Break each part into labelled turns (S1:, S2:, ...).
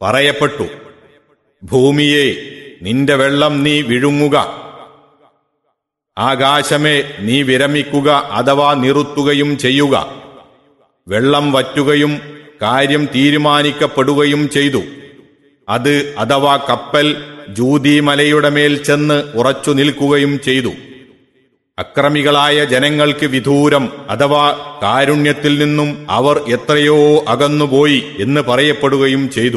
S1: പറയപ്പെട്ടു, ഭൂമിയെ നിന്റെ വെള്ളം നീ വിഴുങ്ങുക, ആകാശമേ നീ വിരമിക്കുക അഥവാ നിറുത്തുകയും ചെയ്യുക. വെള്ളം വറ്റുകയും കാര്യം തീരുമാനിക്കപ്പെടുകയും ചെയ്തു. അത് അഥവാ കപ്പൽ ജൂദി മലയുടെ മേൽ ചെന്ന് ഉറച്ചു നിൽക്കുകയും ചെയ്തു. അക്രമികളായ ജനങ്ങൾക്ക് വിദൂരം അഥവാ കാരുണ്യത്തിൽ നിന്നും അവർ എത്രയോ അകന്നുപോയി എന്ന് പറയപ്പെടുകയും ചെയ്തു.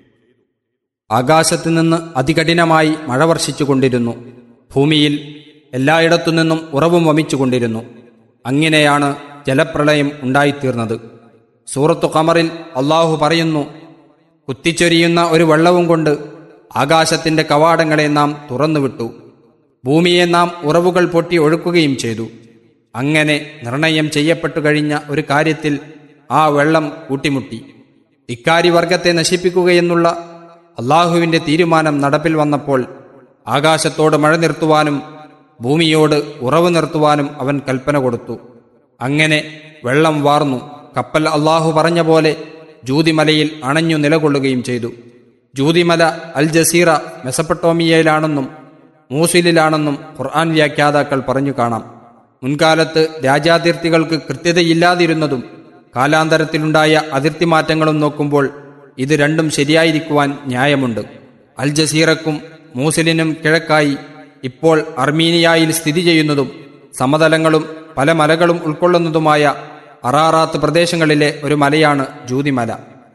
S2: ആകാശത്തു നിന്ന് അതികഠിനമായി മഴ വർഷിച്ചുകൊണ്ടിരുന്നു. ഭൂമിയിൽ എല്ലായിടത്തുനിന്നും ഉറവും വമിച്ചുകൊണ്ടിരുന്നു. അങ്ങനെയാണ് ജലപ്രളയം ഉണ്ടായിത്തീർന്നത്. സൂറത്തു ഖമറിൽ അള്ളാഹു പറയുന്നു, കുത്തിച്ചൊരിയുന്ന ഒരു വെള്ളവും കൊണ്ട് ആകാശത്തിന്റെ കവാടങ്ങളെ നാം തുറന്നുവിട്ടു, ഭൂമിയെ നാം ഉറവുകൾ പൊട്ടി ഒഴുക്കുകയും ചെയ്തു. അങ്ങനെ നിർണയം ചെയ്യപ്പെട്ടു കഴിഞ്ഞ ഒരു കാര്യത്തിൽ ആ വെള്ളം കൂട്ടിമുട്ടി. ഇക്കാരിവർഗത്തെ നശിപ്പിക്കുകയെന്നുള്ള അള്ളാഹുവിന്റെ തീരുമാനം നടപ്പിൽ വന്നപ്പോൾ ആകാശത്തോട് മഴ നിർത്തുവാനും ഭൂമിയോട് ഉറവ് നിർത്തുവാനും അവൻ കൽപ്പന കൊടുത്തു. അങ്ങനെ വെള്ളം വാർന്നു. കപ്പൽ അള്ളാഹു പറഞ്ഞ പോലെ ജൂദിമലയിൽ അണഞ്ഞു നിലകൊള്ളുകയും ചെയ്തു. ജൂദിമല അൽ ജസീറ മെസപ്പൊട്ടോമിയയിലാണെന്നും മൂസിലിലാണെന്നും ഖുർആൻ വ്യാഖ്യാതാക്കൾ പറഞ്ഞു കാണാം. മുൻകാലത്ത് രാജ്യാതിർത്തികൾക്ക് കൃത്യതയില്ലാതിരുന്നതും കാലാന്തരത്തിലുണ്ടായ അതിർത്തി മാറ്റങ്ങളും നോക്കുമ്പോൾ ഇത് രണ്ടും ശരിയായിരിക്കുവാൻ ന്യായമുണ്ട്. അൽ ജസീറക്കും മൂസിലിനും കിഴക്കായി ഇപ്പോൾ അർമീനിയയിൽ സ്ഥിതി ചെയ്യുന്നതും സമതലങ്ങളും പല മലകളും ഉൾക്കൊള്ളുന്നതുമായ അറാറാത്ത് പ്രദേശങ്ങളിലെ ഒരു മലയാണ് ജൂദിമല.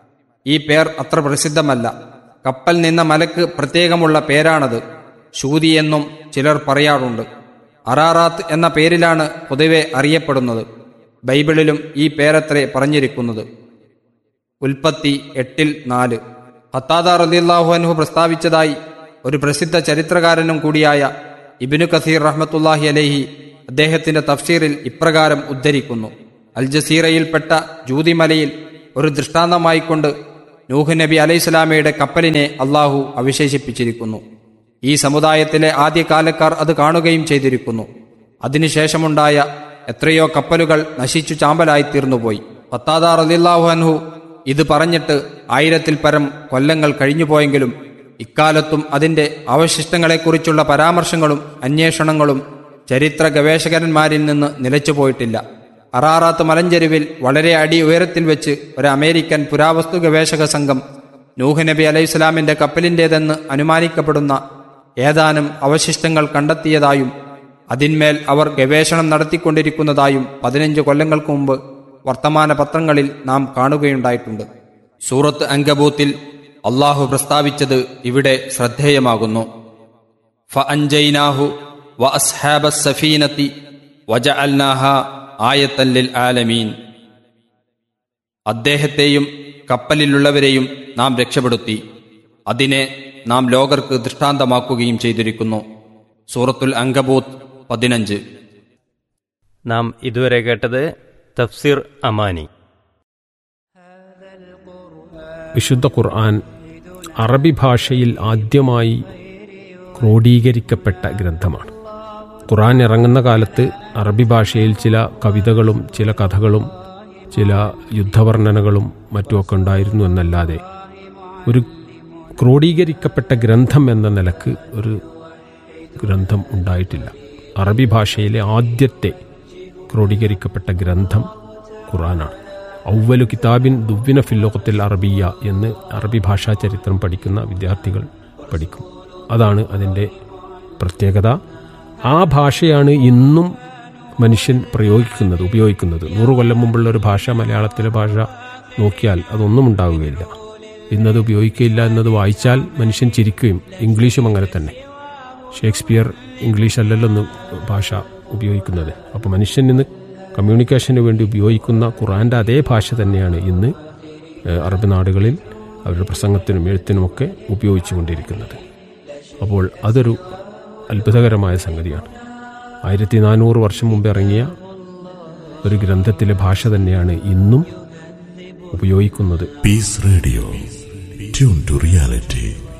S2: ഈ പേർ അത്ര പ്രസിദ്ധമല്ല. കപ്പൽ നിന്ന മലക്ക് പ്രത്യേകമുള്ള പേരാണത്. ശൂതി എന്നും ചിലർ പറയാറുണ്ട്. അറാറാത്ത് എന്ന പേരിലാണ് പൊതുവെ അറിയപ്പെടുന്നത്. ബൈബിളിലും ഈ പേരത്രേ പറഞ്ഞിരിക്കുന്നത്. ഉൽപ്പത്തി 8:4. ഖത്താദ റളിയല്ലാഹു അൻഹു പ്രസ്താവിച്ചതായി ഒരു പ്രസിദ്ധ ചരിത്രകാരനും കൂടിയായ ഇബ്നു കസീർ റഹ്മത്തുള്ളാഹി അലൈഹി അദ്ദേഹത്തിന്റെ തഫ്സീറിൽ ഇപ്രകാരം ഉദ്ധരിക്കുന്നു: അൽ ജസീറയിൽപ്പെട്ട ജൂദിമലയിൽ ഒരു ദൃഷ്ടാന്തമായിക്കൊണ്ട് നൂഹ് നബി അലൈഹിസ്സലാമയുടെ കപ്പലിനെ അള്ളാഹു അവിശേഷിപ്പിച്ചിരിക്കുന്നു. ഈ സമുദായത്തിലെ ആദ്യകാലക്കാർ അത് കാണുകയും ചെയ്തിരിക്കുന്നു. അതിനുശേഷമുണ്ടായ എത്രയോ കപ്പലുകൾ നശിച്ചു ചാമ്പലായിത്തീർന്നുപോയി. ഖത്താദ റളിയല്ലാഹു അൻഹു ഇത് പറഞ്ഞിട്ട് 1000-ൽ പരം കൊല്ലങ്ങൾ കഴിഞ്ഞുപോയെങ്കിലും ഇക്കാലത്തും അതിന്റെ അവശിഷ്ടങ്ങളെക്കുറിച്ചുള്ള പരാമർശങ്ങളും അന്വേഷണങ്ങളും ചരിത്ര ഗവേഷകന്മാരിൽ നിന്ന് നിലച്ചുപോയിട്ടില്ല. അറാറാത്ത് മലഞ്ചെരുവിൽ വളരെ അടി ഉയരത്തിൽ വെച്ച് ഒരു അമേരിക്കൻ പുരാവസ്തു ഗവേഷക സംഘം നൂഹ് നബി അലൈഹിസ്സലാമിന്റെ കപ്പലിന്റേതെന്ന് അനുമാനിക്കപ്പെടുന്ന ഏതാനും അവശിഷ്ടങ്ങൾ കണ്ടെത്തിയതായും അതിന്മേൽ അവർ ഗവേഷണം നടത്തിക്കൊണ്ടിരിക്കുന്നതായും 15 കൊല്ലങ്ങൾക്ക് മുമ്പ് വർത്തമാന പത്രങ്ങളിൽ നാം കാണുകയുണ്ടായിട്ടുണ്ട്. സൂറത്ത് അങ്കബൂത്തിൽ അള്ളാഹു പ്രസ്താവിച്ചത് ഇവിടെ ശ്രദ്ധേയമാകുന്നു. ഫഅൻജൈനാഹു വഅസ്ഹാബസ് സഫീനതി വജഅൽനാഹാ ആയത്തൻ ലിൽ ആലമീൻ. അദ്ദേഹത്തെയും കപ്പലിലുള്ളവരെയും നാം രക്ഷപ്പെടുത്തി, അതിനെ നാം ലോകർക്ക് ദൃഷ്ടാന്തമാക്കുകയും ചെയ്തിരിക്കുന്നു. സൂറത്തുൽ അങ്കബൂത്ത് 15.
S3: നാം ഇതുവരെ കേട്ടത് തഫ്സീർ അമാനി.
S4: വിശുദ്ധ ഖുർആൻ അറബി ഭാഷയിൽ ആദ്യമായി ക്രോഡീകരിക്കപ്പെട്ട ഗ്രന്ഥമാണ്. ഖുർആൻ ഇറങ്ങുന്ന കാലത്ത് അറബി ഭാഷയിൽ ചില കവിതകളും ചില കഥകളും ചില യുദ്ധവർണ്ണനകളും മറ്റുമൊക്കെ ഉണ്ടായിരുന്നു എന്നല്ലാതെ ഒരു ക്രോഡീകരിക്കപ്പെട്ട ഗ്രന്ഥം എന്ന നിലക്ക് ഒരു ഗ്രന്ഥം ഉണ്ടായിട്ടില്ല. അറബി ഭാഷയിലെ ആദ്യത്തെ ക്രോഡീകരിക്കപ്പെട്ട ഗ്രന്ഥം ഖുർആനാണ്. ഔവലു കിതാബിൻ ദുവ്വിന ഫിൽ ലുഗത്തിൽ അറബിയ എന്ന് അറബി ഭാഷാ ചരിത്രം പഠിക്കുന്ന വിദ്യാർത്ഥികൾ പഠിക്കും. അതാണ് അതിൻ്റെ പ്രത്യേകത. ആ ഭാഷയാണ് ഇന്നും മനുഷ്യൻ ഉപയോഗിക്കുന്നത്. 100 കൊല്ലം മുമ്പുള്ള ഒരു ഭാഷ, മലയാളത്തിലെ ഭാഷ നോക്കിയാൽ അതൊന്നും ഉണ്ടാവുകയില്ല. ഇന്നത് ഉപയോഗിക്കുകയില്ല എന്നത് വായിച്ചാൽ മനുഷ്യൻ ചിരിക്കുകയും. ഇംഗ്ലീഷും അങ്ങനെ തന്നെ. ഷേക്സ്പിയർ ഇംഗ്ലീഷ് അല്ലല്ലോ ഒന്ന് ഭാഷ ഉപയോഗിക്കുന്നത്. അപ്പോൾ മനുഷ്യൻ ഇന്ന് കമ്മ്യൂണിക്കേഷന് വേണ്ടി ഉപയോഗിക്കുന്ന ഖുർആൻ്റെ അതേ ഭാഷ തന്നെയാണ് ഇന്ന് അറബ് നാടുകളിൽ അവരുടെ പ്രസംഗത്തിനും എഴുത്തിനുമൊക്കെ ഉപയോഗിച്ചു കൊണ്ടിരിക്കുന്നത്. അപ്പോൾ അതൊരു അത്ഭുതകരമായ സംഗതിയാണ്. 1400 വർഷം മുമ്പ് ഇറങ്ങിയ ഒരു ഗ്രന്ഥത്തിലെ ഭാഷ തന്നെയാണ് ഇന്നും ഉപയോഗിക്കുന്നത്.
S5: Piece radio, tune to reality.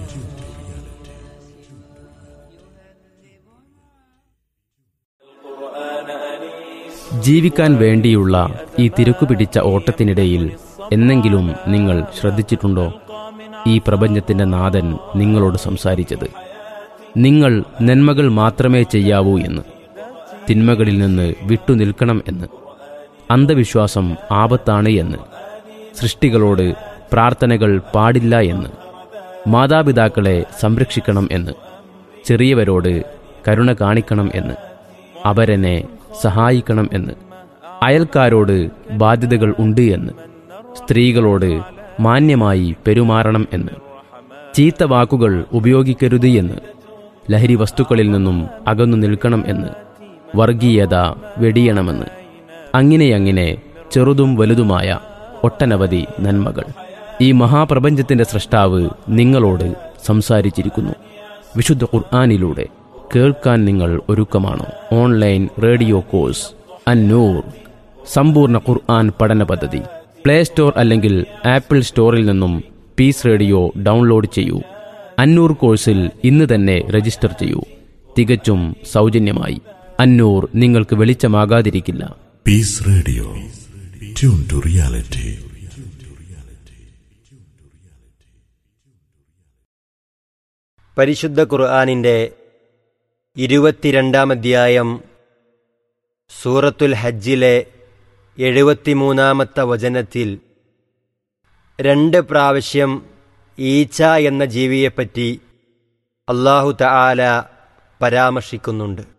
S6: ജീവിക്കാൻ വേണ്ടിയുള്ള ഈ തിരക്കുപിടിച്ച ഓട്ടത്തിനിടയിൽ എന്നെങ്കിലും നിങ്ങൾ ശ്രദ്ധിച്ചിട്ടുണ്ടോ? ഈ പ്രപഞ്ചത്തിന്റെ നാഥൻ നിങ്ങളോട് സംസാരിച്ചത്. നിങ്ങൾ നന്മകൾ മാത്രമേ ചെയ്യാവൂ എന്ന്, തിന്മകളിൽ നിന്ന് വിട്ടുനിൽക്കണം എന്ന്, അന്ധവിശ്വാസം ആപത്താണ് എന്ന്, സൃഷ്ടികളോട് പ്രാർത്ഥനകൾ പാടില്ല എന്ന്, മാതാപിതാക്കളെ സംരക്ഷിക്കണം എന്ന്, ചെറിയവരോട് കരുണ കാണിക്കണം എന്ന്, അവരെന്നെ സഹായിക്കണം എന്ന്, അയൽക്കാരോട് ബാധ്യതകൾ ഉണ്ട് എന്ന്, സ്ത്രീകളോട് മാന്യമായി പെരുമാറണം എന്ന്, ചീത്ത വാക്കുകൾ ഉപയോഗിക്കരുത് എന്ന്, ലഹരി വസ്തുക്കളിൽ നിന്നും അകന്നു നിൽക്കണം എന്ന്, വർഗീയത വെടിയണമെന്ന്, അങ്ങനെ ചെറുതും വലുതുമായ ഒട്ടനവധി നന്മകൾ ഈ മഹാപ്രപഞ്ചത്തിന്റെ സ്രഷ്ടാവ് നിങ്ങളോട് സംസാരിച്ചിരിക്കുന്നു. വിശുദ്ധ ഖുർആനിലൂടെ കേൾക്കാൻ നിങ്ങൾ ഒരുക്കമാണോ? ഓൺലൈൻ റേഡിയോ കോഴ്സ് അന്നൂർ സമ്പൂർണ്ണ ഖുർആൻ പഠന പദ്ധതി. പ്ലേ സ്റ്റോർ അല്ലെങ്കിൽ ആപ്പിൾ സ്റ്റോറിൽ നിന്നും പീസ് റേഡിയോ ഡൗൺലോഡ് ചെയ്യൂ. അന്നൂർ കോഴ്സിൽ ഇന്ന് തന്നെ രജിസ്റ്റർ ചെയ്യൂ, തികച്ചും സൗജന്യമായി. അന്നൂർ നിങ്ങൾക്ക് വെളിച്ചമാകാതിരിക്കില്ല.
S5: Piece radio, tune to reality.
S7: പരിശുദ്ധ ഖുർആനിൻ്റെ 22-ാം അധ്യായം സൂറത്തുൽ ഹജ്ജിലെ 73-ാമത്തെ വചനത്തിൽ 2 പ്രാവശ്യം ഈച്ച എന്ന ജീവിയെപ്പറ്റി അല്ലാഹു തആല പരാമർശിക്കുന്നുണ്ട്.